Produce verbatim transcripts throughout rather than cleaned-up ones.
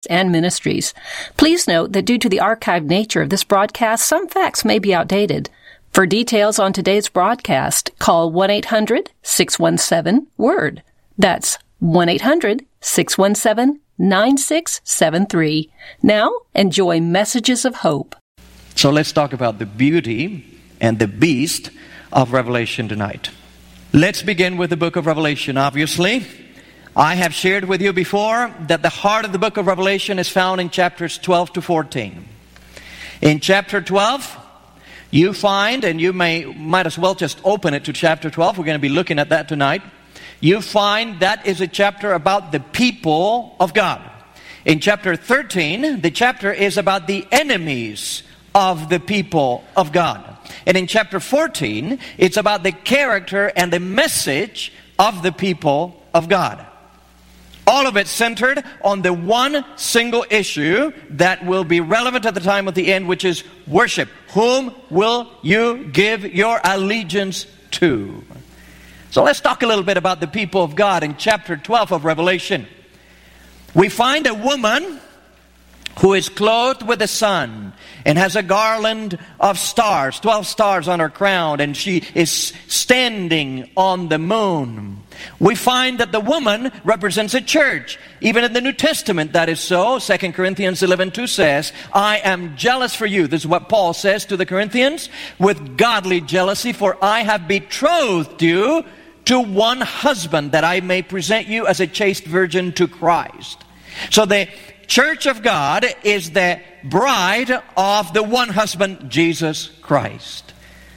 and ministries. Please note that due to the archived nature of this broadcast, some facts may be outdated. For details on today's broadcast, call one eight hundred six one seven WORD. That's one eight hundred six one seven nine six seven three. Now, enjoy Messages of Hope. So let's talk about the beauty and the beast of Revelation tonight. Let's begin with the book of Revelation, obviously. I have shared with you before that the heart of the book of Revelation is found in chapters twelve to fourteen. In chapter twelve, you find, and you may might as well just open it to chapter twelve. We're going to be looking at that tonight. You find that is a chapter about the people of God. In chapter thirteen, the chapter is about the enemies of the people of God. And in chapter fourteen, it's about the character and the message of the people of God. All of it centered on the one single issue that will be relevant at the time of the end, which is worship. Whom will you give your allegiance to? So let's talk a little bit about the people of God in chapter twelve of Revelation. We find a woman who is clothed with the sun and has a garland of stars, twelve stars on her crown, and she is standing on the moon. We find that the woman represents a church. Even in the New Testament, that is so. Second Corinthians eleven two says, I am jealous for you. This is what Paul says to the Corinthians. With godly jealousy, for I have betrothed you to one husband, that I may present you as a chaste virgin to Christ. So the church of God is the bride of the one husband, Jesus Christ.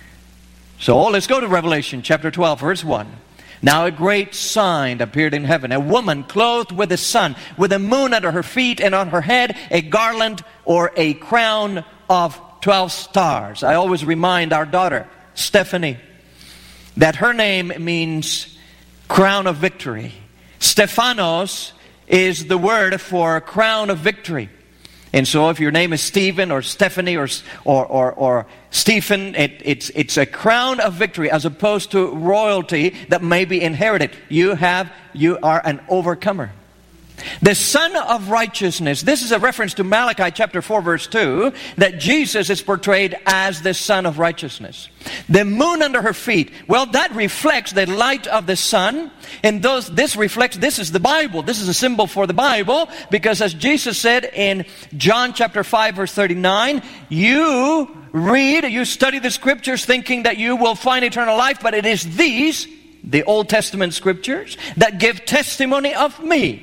So let's go to Revelation chapter twelve, verse one. Now a great sign appeared in heaven, a woman clothed with the sun, with the moon under her feet, and on her head a garland or a crown of twelve stars. I always remind our daughter, Stephanie, that her name means crown of victory. Stephanos is the word for crown of victory. And so if your name is Stephen or Stephanie or or or, or Stephen, it, it's it's a crown of victory as opposed to royalty that may be inherited. You have you are an overcomer. The Son of Righteousness. This is a reference to Malachi chapter four verse two, that Jesus is portrayed as the Son of Righteousness. The moon under her feet. Well, that reflects the light of the sun. And those this reflects, this is the Bible. This is a symbol for the Bible, because as Jesus said in John chapter five verse thirty-nine, you read, you study the scriptures thinking that you will find eternal life, but it is these, the Old Testament scriptures, that give testimony of me.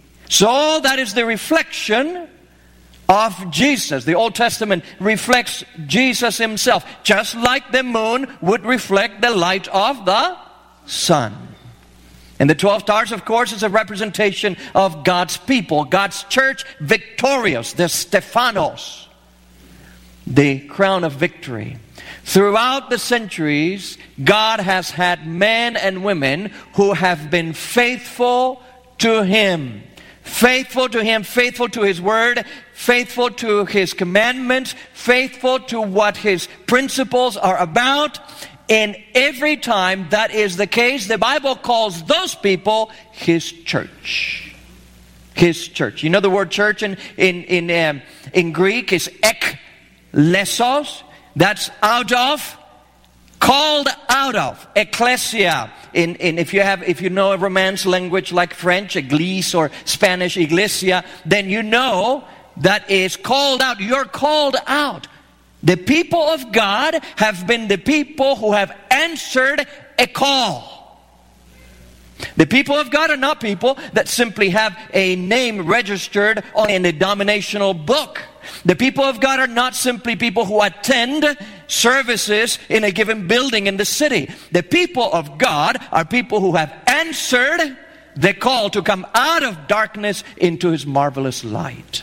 So that is the reflection of Jesus. The Old Testament reflects Jesus himself, just like the moon would reflect the light of the sun. And the twelve stars, of course, is a representation of God's people, God's church, victorious, the Stephanos, the crown of victory. Throughout the centuries, God has had men and women who have been faithful to Him. Faithful to Him, faithful to His Word, faithful to His commandments, faithful to what His principles are about. And every time that is the case, the Bible calls those people His church. His church. You know the word church in in in, um, in Greek is ekklesos. That's out of, called out of, ecclesia. In, in if you have if you know a Romance language like French, église, or Spanish, iglesia, then you know that is called out. You're called out. The people of God have been the people who have answered a call. The people of God are not people that simply have a name registered on in a denominational book. The people of God are not simply people who attend services in a given building in the city. The people of God are people who have answered the call to come out of darkness into His marvelous light.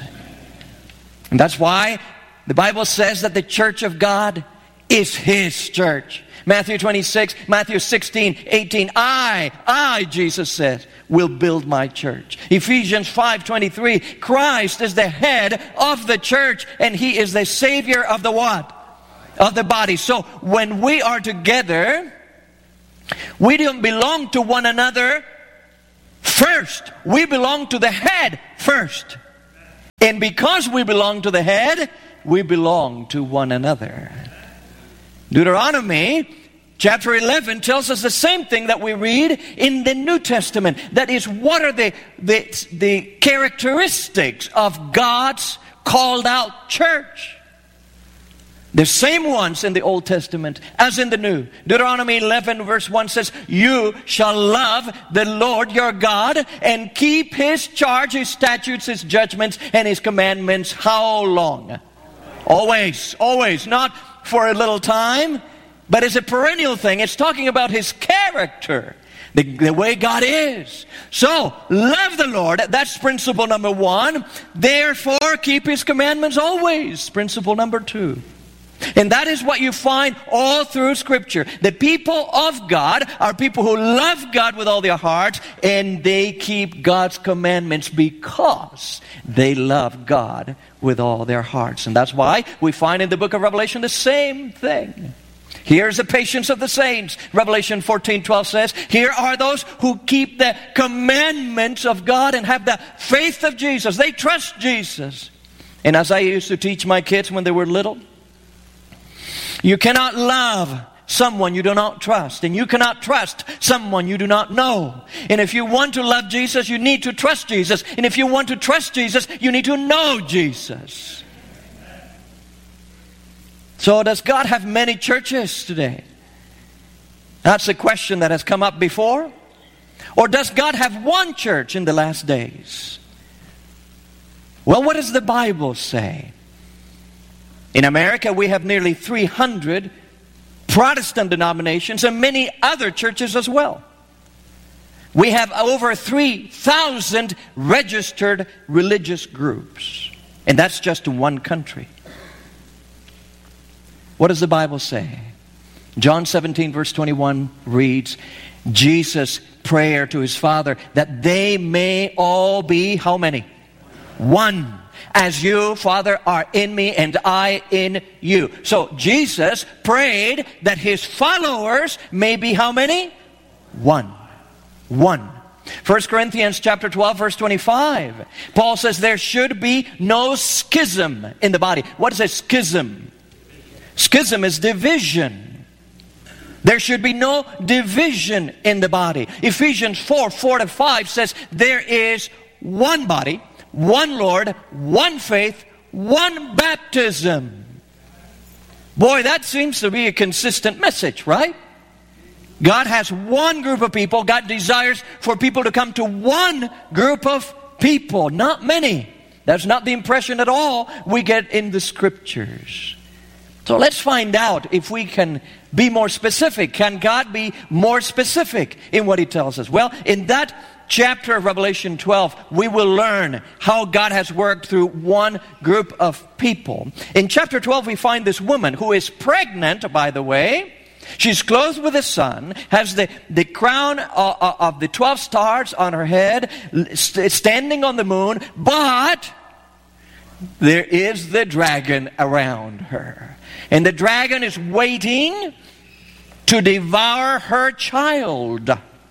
And that's why the Bible says that the church of God is His church. Matthew twenty-six, Matthew sixteen, eighteen. I, I, Jesus says, will build my church. Ephesians five twenty-three. Christ is the head of the church, and He is the Savior of the what? Of the body. So when we are together, we don't belong to one another first. We belong to the head first. And because we belong to the head, we belong to one another. Deuteronomy chapter eleven tells us the same thing that we read in the New Testament. That is, what are the, the, the characteristics of God's called out church? The same ones in the Old Testament as in the New. Deuteronomy eleven verse one says, you shall love the Lord your God and keep His charge, His statutes, His judgments, and His commandments. How long? Always, always. Not for a little time, but it's a perennial thing. It's talking about His character, the, the way God is. So, love the Lord. That's principle number one. Therefore, keep His commandments always. Principle number two. And that is what you find all through Scripture. The people of God are people who love God with all their heart, and they keep God's commandments because they love God with all their hearts. And that's why we find in the book of Revelation the same thing. Here's the patience of the saints. Revelation fourteen twelve says, here are those who keep the commandments of God and have the faith of Jesus. They trust Jesus. And as I used to teach my kids when they were little, you cannot love someone you do not trust. And you cannot trust someone you do not know. And if you want to love Jesus, you need to trust Jesus. And if you want to trust Jesus, you need to know Jesus. So does God have many churches today? That's a question that has come up before. Or does God have one church in the last days? Well, what does the Bible say? In America, we have nearly three hundred Protestant denominations and many other churches as well. We have over three thousand registered religious groups. And that's just in one country. What does the Bible say? John seventeen verse twenty-one reads, Jesus' prayer to His Father, that they may all be, how many? One. As you, Father, are in me and I in you. So Jesus prayed that His followers may be how many? One. One. First Corinthians chapter twelve verse twenty-five. Paul says there should be no schism in the body. What is a schism? Schism is division. There should be no division in the body. Ephesians four, four to five says there is one body, one Lord, one faith, one baptism. Boy, that seems to be a consistent message, right? God has one group of people. God desires for people to come to one group of people, not many. That's not the impression at all we get in the Scriptures. So let's find out if we can be more specific. Can God be more specific in what He tells us? Well, in that chapter of Revelation twelve, we will learn how God has worked through one group of people. In chapter twelve, we find this woman who is pregnant, by the way. She's clothed with the sun, has the, the crown of, of the twelve stars on her head, standing on the moon, but there is the dragon around her. And the dragon is waiting to devour her child.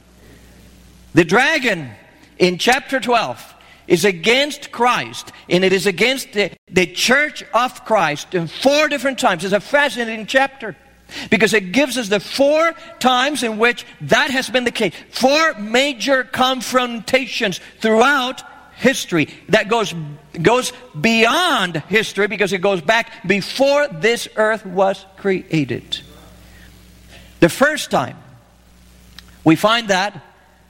The dragon in chapter twelve is against Christ, and it is against the, the church of Christ in four different times. It's a fascinating chapter because it gives us the four times in which that has been the case. Four major confrontations throughout history that goes, goes beyond history because it goes back before this earth was created. The first time we find that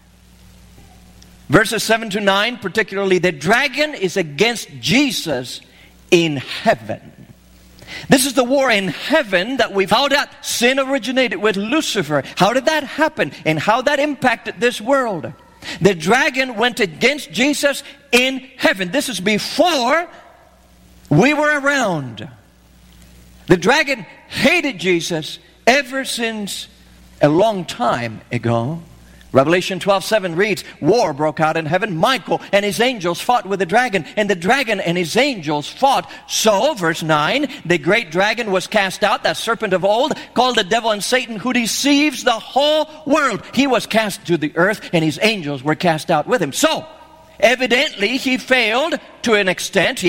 verses seven to nine, particularly, the dragon is against Jesus in heaven. This is the war in heaven that we've, how that sin originated with Lucifer. How did that happen? And how that impacted this world. The dragon went against Jesus in heaven. This is before we were around. The dragon hated Jesus ever since a long time ago. Revelation twelve seven reads, war broke out in heaven. Michael and his angels fought with the dragon, and the dragon and his angels fought. So, verse nine, the great dragon was cast out, that serpent of old, called the devil and Satan, who deceives the whole world. He was cast to the earth, and his angels were cast out with him. So, evidently, he failed to an extent. He